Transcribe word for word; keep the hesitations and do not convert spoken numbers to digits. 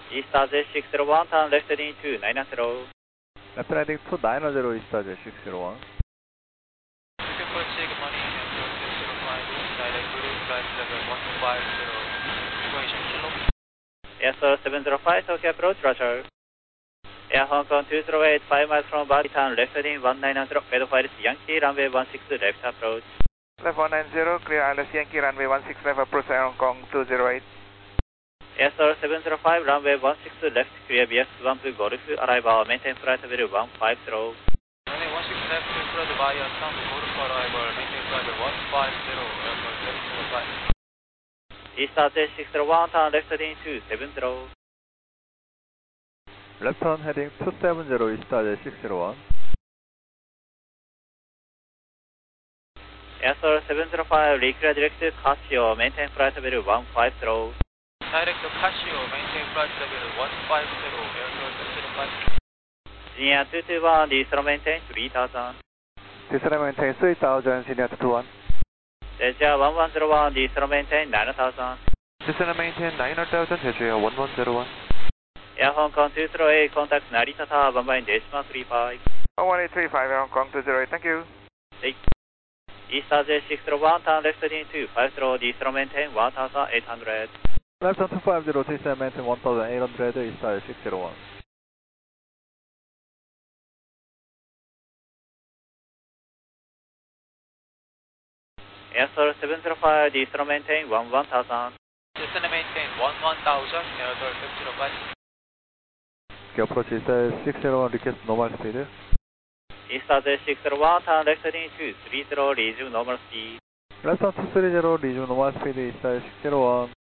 East J six zero one, turn left heading two nine zero. Left heading two nine zero, East J six zero one. good morning, Airport six zero five, direct to flight level one five zero, information kilo. Air Star seven zero five, Tokyo approach, roger. Air Hong Kong two zero eight, five miles from Bali, turn left heading one nine zero, weather file is Yankee, runway one six left approach. Left one nine zero, clear I L S Yankee, runway one six left approach, Air Hong Kong two zero eight. Air Star seven zero five, runway one six left, clear B X one two Golf, arrival, maintain flight level one five zero. Runway one six left, cleared via Sound Golf arrival, maintain flight level one five zero, Airport seven zero five. East J six zero one, turn left heading two seven zero. Left turn heading two seven zero, East J six zero one. Air Star seven zero five, reclear direct to Casio, maintain flight level one five zero. Direct to Casio, maintain flight level one five zero, Airport seven zero five. Senior two two one, Diesel maintain three thousand. Diesel maintain three thousand, Senior two two one. Delta one one zero one, Diesel maintain nine thousand. Diesel maintain nine thousand, Delta one one zero one. Air Hong Kong two zero eight, contact Narita Tower, one by Decimal three five. one eight three five, Air Hong Kong two zero eight, thank you. East J six zero one, turn left heading two five zero, Diesel maintain one thousand eight hundred. Left turn two five zero, Diesel maintain one thousand eight hundred, East J six zero one. Air Star seven zero five, Diesel maintain one one thousand. Diesel maintain one one thousand, Airport seven zero five. Approach East J six zero one, request normal speed. East J six zero one, turn left heading two three zero, resume normal speed. Left turn two three zero, resume normal speed, East J six zero one.